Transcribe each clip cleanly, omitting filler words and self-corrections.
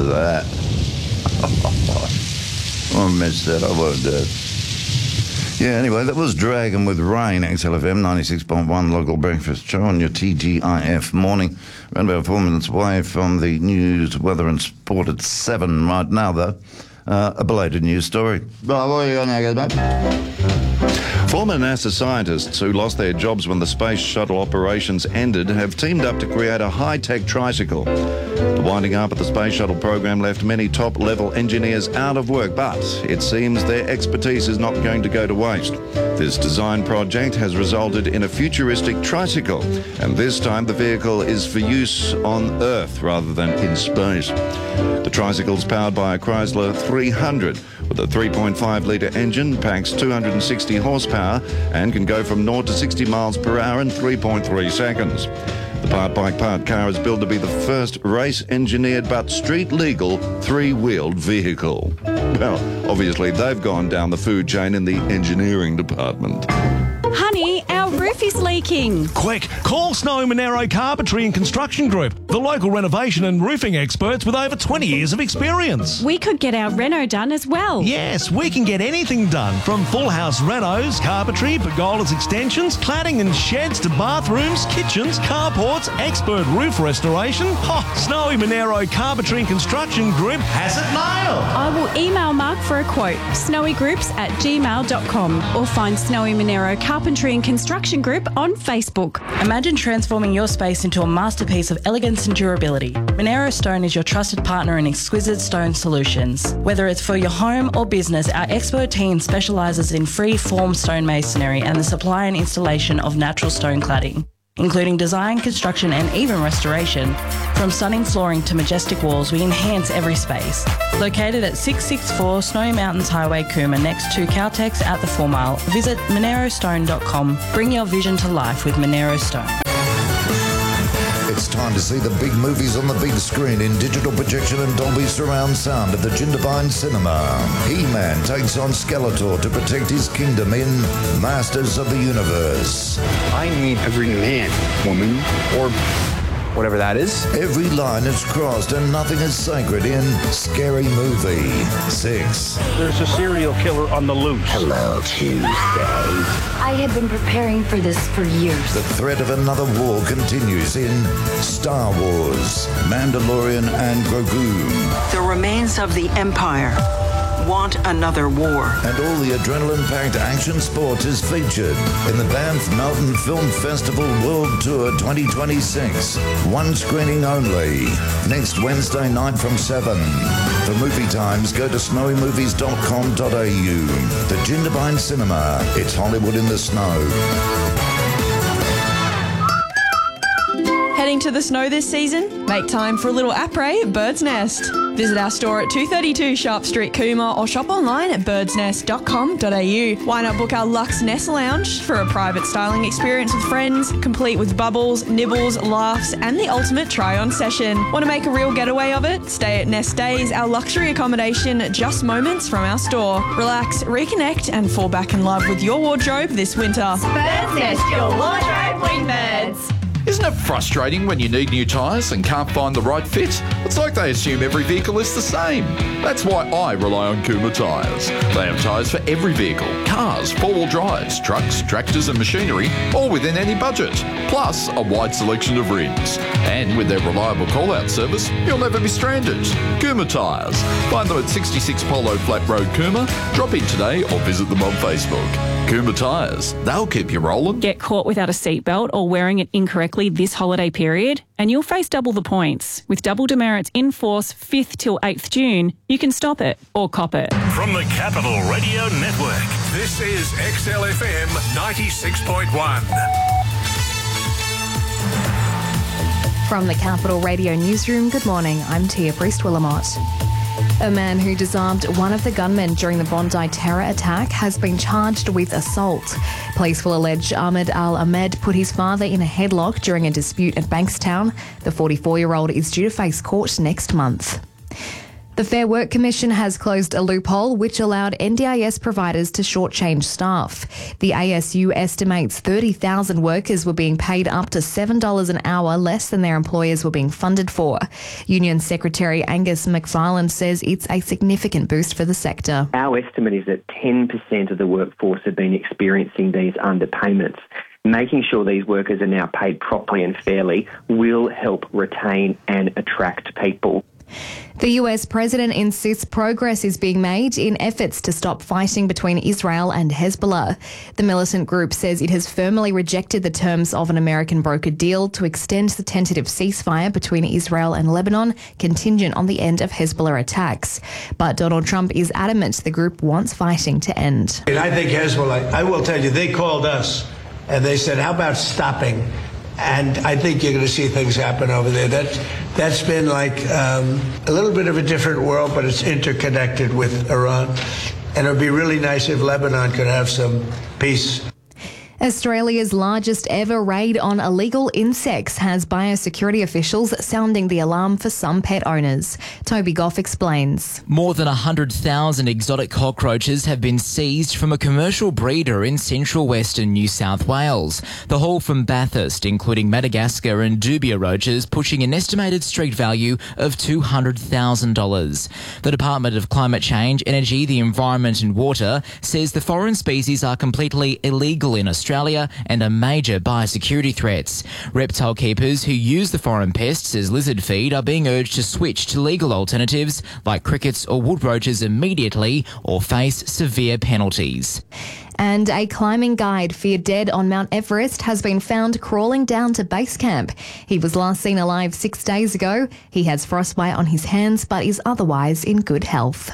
to that. I missed that. I won't do it. Yeah, anyway, that was Dragon with Rain, XLFM 96.1 local breakfast show on your TGIF morning. Around about 4 minutes away from the news, weather and sport at 7 right now, though. A belated news story. Right, what are you on there, mate? Former NASA scientists who lost their jobs when the space shuttle operations ended have teamed up to create a high-tech tricycle. The winding up of the space shuttle program left many top-level engineers out of work, but it seems their expertise is not going to go to waste. This design project has resulted in a futuristic tricycle, and this time the vehicle is for use on Earth rather than in space. The tricycle's powered by a Chrysler 300 with a 3.5-litre engine, packs 260 horsepower and can go from 0 to 60 miles per hour in 3.3 seconds. The part bike, part car is billed to be the first race-engineered but street-legal three-wheeled vehicle. Well, obviously they've gone down the food chain in the engineering department. Honey, our roof is leaking. Quick, call Snowy Monero Carpentry and Construction Group, the local renovation and roofing experts with over 20 years of experience. We could get our reno done as well. Yes, we can get anything done, from full house renos, carpentry, pergolas, extensions, cladding and sheds to bathrooms, kitchens, carports, expert roof restoration. Snowy Monero Carpentry and Construction Group has it nailed. I will email Mark for a quote, snowygroups@gmail.com, or find Snowy Monero Carpentry and Construction Group on Facebook. Imagine transforming your space into a masterpiece of elegance and durability. Monero Stone is your trusted partner in exquisite stone solutions. Whether it's for your home or business, our expert team specialises in free-form stonemasonry and the supply and installation of natural stone cladding, including design, construction and even restoration. From stunning flooring to majestic walls, we enhance every space. Located at 664 Snowy Mountains Highway, Cooma, next to Caltex at the 4 Mile, visit monerostone.com. Bring your vision to life with Monero Stone. It's time to see the big movies on the big screen in digital projection and Dolby surround sound at the Jindabyne Cinema. He-Man takes on Skeletor to protect his kingdom in Masters of the Universe. I need every man, woman, or whatever that is. Every line is crossed and nothing is sacred in Scary Movie 6. There's a serial killer on the loose. Hello, Tuesday. I have been preparing for this for years. The threat of another war continues in Star Wars, Mandalorian and Grogu. The remains of the Empire want another war. And all the adrenaline-packed action sports is featured in the Banff Mountain Film Festival World Tour 2026. One screening only. Next Wednesday night from 7. For movie times, go to snowymovies.com.au. The Jindabyne Cinema. It's Hollywood in the snow. Heading to the snow this season? Make time for a little après at Bird's Nest. Visit our store at 232 Sharp Street, Cooma, or shop online at birdsnest.com.au. Why not book our Luxe Nest Lounge for a private styling experience with friends, complete with bubbles, nibbles, laughs, and the ultimate try-on session. Want to make a real getaway of it? Stay at Nest Days, our luxury accommodation just moments from our store. Relax, reconnect, and fall back in love with your wardrobe this winter. Bird's Nest, your wardrobe wingbirds. Isn't it frustrating when you need new tyres and can't find the right fit? It's like they assume every vehicle is the same. That's why I rely on Cooma Tyres. They have tyres for every vehicle, cars, four-wheel drives, trucks, tractors and machinery, all within any budget. Plus, a wide selection of rims. And with their reliable call-out service, you'll never be stranded. Cooma Tyres. Find them at 66 Polo Flat Road, Cooma. Drop in today or visit them on Facebook. Cooma Tyres. They'll keep you rolling. Get caught without a seatbelt or wearing it incorrectly this holiday period, and you'll face double the points. With double demerits in force 5th till 8th June, you can stop it or cop it. From the Capital Radio Network, this is XLFM 96.1. From the Capital Radio Newsroom, good morning. I'm Tia Priest-Willamot. A man who disarmed one of the gunmen during the Bondi terror attack has been charged with assault. Police will allege Ahmed Al-Ahmed put his father in a headlock during a dispute at Bankstown. The 44-year-old is due to face court next month. The Fair Work Commission has closed a loophole which allowed NDIS providers to shortchange staff. The ASU estimates 30,000 workers were being paid up to $7 an hour less than their employers were being funded for. Union Secretary Angus McFarland says it's a significant boost for the sector. Our estimate is that 10% of the workforce have been experiencing these underpayments. Making sure these workers are now paid properly and fairly will help retain and attract people. The US president insists progress is being made in efforts to stop fighting between Israel and Hezbollah. The militant group says it has firmly rejected the terms of an American brokered deal to extend the tentative ceasefire between Israel and Lebanon, contingent on the end of Hezbollah attacks. But Donald Trump is adamant the group wants fighting to end. And I think Hezbollah, I will tell you, they called us and they said, how about stopping? And I think you're going to see things happen over there. That's been like a little bit of a different world, but it's interconnected with Iran. And it would be really nice if Lebanon could have some peace. Australia's largest ever raid on illegal insects has biosecurity officials sounding the alarm for some pet owners. Toby Goff explains. More than 100,000 exotic cockroaches have been seized from a commercial breeder in central western New South Wales. The haul from Bathurst, including Madagascar and dubia roaches, pushing an estimated street value of $200,000. The Department of Climate Change, Energy, the Environment and Water says the foreign species are completely illegal in Australia and are major biosecurity threats. Reptile keepers who use the foreign pests as lizard feed are being urged to switch to legal alternatives like crickets or wood roaches immediately or face severe penalties. And a climbing guide feared dead on Mount Everest has been found crawling down to base camp. He was last seen alive 6 days ago. He has frostbite on his hands but is otherwise in good health.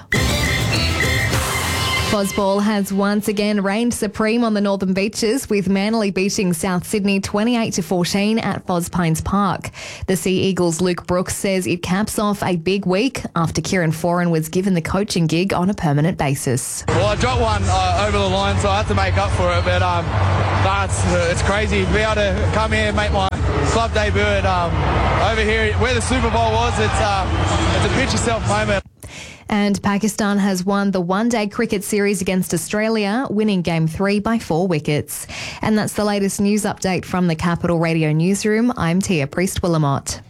Fosball has once again reigned supreme on the northern beaches, with Manly beating South Sydney 28-14 at Fos Pines Park. The Sea Eagles' Luke Brooks says it caps off a big week after Kieran Foran was given the coaching gig on a permanent basis. Well, I dropped one over the line, so I had to make up for it, but it's crazy to be able to come here and make my club debut at, over here where the Super Bowl was. It's a pinch yourself moment. And Pakistan has won the one-day cricket series against Australia, winning Game 3 by 4 wickets. And that's the latest news update from the Capital Radio Newsroom. I'm Tia Priest-Willamott.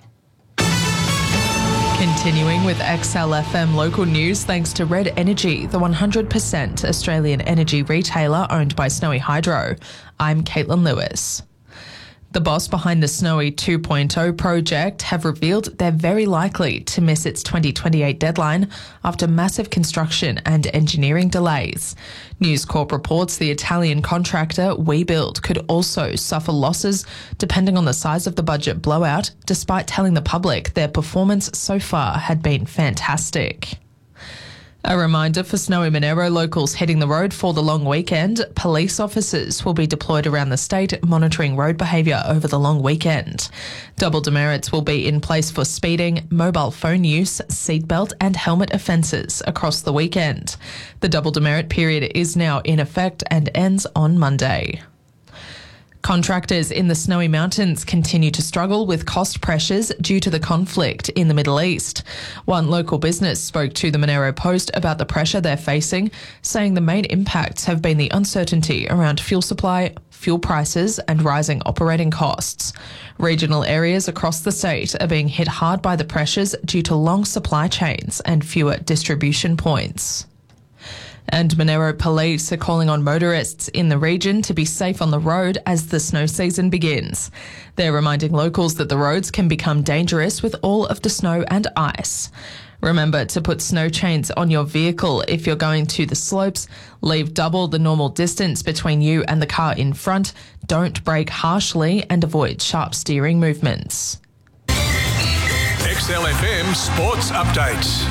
Continuing with XLFM local news, thanks to Red Energy, the 100% Australian energy retailer owned by Snowy Hydro. I'm Caitlin Lewis. The boss behind the Snowy 2.0 project have revealed they're very likely to miss its 2028 deadline after massive construction and engineering delays. News Corp reports the Italian contractor WeBuild could also suffer losses depending on the size of the budget blowout, despite telling the public their performance so far had been fantastic. A reminder for Snowy Monero locals heading the road for the long weekend, police officers will be deployed around the state monitoring road behaviour over the long weekend. Double demerits will be in place for speeding, mobile phone use, seatbelt and helmet offences across the weekend. The double demerit period is now in effect and ends on Monday. Contractors in the Snowy Mountains continue to struggle with cost pressures due to the conflict in the Middle East. One local business spoke to the Monero Post about the pressure they're facing, saying the main impacts have been the uncertainty around fuel supply, fuel prices and rising operating costs. Regional areas across the state are being hit hard by the pressures due to long supply chains and fewer distribution points. And Monero police are calling on motorists in the region to be safe on the road as the snow season begins. They're reminding locals that the roads can become dangerous with all of the snow and ice. Remember to put snow chains on your vehicle if you're going to the slopes. Leave double the normal distance between you and the car in front. Don't brake harshly and avoid sharp steering movements. XLFM Sports Updates.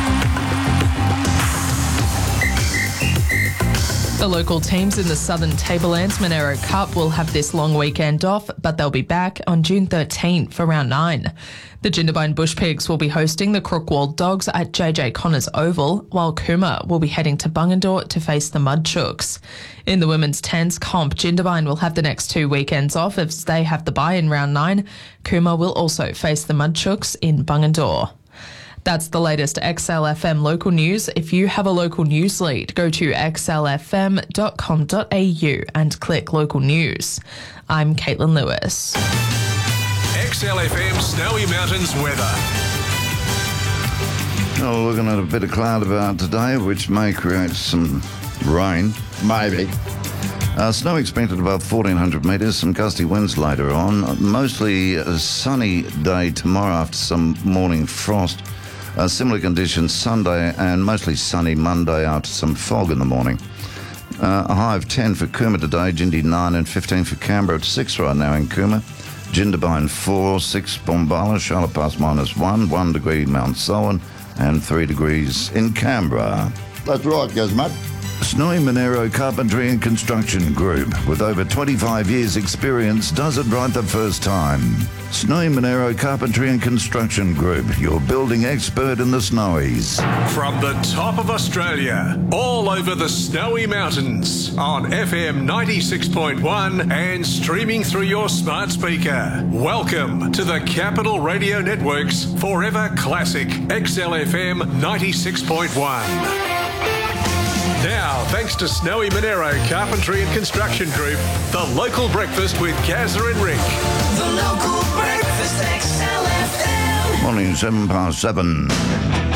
The local teams in the Southern Tablelands Monero Cup will have this long weekend off, but they'll be back on June 13th for round 9. The Jindabyne Bush Pigs will be hosting the Crookwald Dogs at JJ Connors Oval, while Cooma will be heading to Bungendore to face the Mudchooks. In the women's tens comp, Jindabyne will have the next 2 weekends off as they have the bye in round 9. Cooma will also face the Mudchooks in Bungendore. That's the latest XLFM local news. If you have a local news lead, go to xlfm.com.au and click local news. I'm Caitlin Lewis. XLFM Snowy Mountains weather. Well, looking at a bit of cloud about today, which may create some rain. Maybe. Snow expected above 1,400 metres, some gusty winds later on. Mostly a sunny day tomorrow after some morning frost. Similar conditions Sunday and mostly sunny Monday after some fog in the morning. A high of 10 for Cooma today, Jindy 9 and 15 for Canberra at 6 right now in Cooma. Jindabyne 4, 6 Bombala, Charlotte Pass -1, 1 degree Mount Solon and 3 degrees in Canberra. That's right, Gizmo. Snowy Monero Carpentry and Construction Group, with over 25 years' experience, does it right the first time. Snowy Monero Carpentry and Construction Group, your building expert in the Snowies. From the top of Australia, all over the Snowy Mountains, on FM 96.1 and streaming through your smart speaker. Welcome to the Capital Radio Network's Forever Classic, XLFM 96.1. Now, thanks to Snowy Monero Carpentry and Construction Group, the local breakfast with Gazza and Rick. The local breakfast, XLFM. Morning, 7 past 7.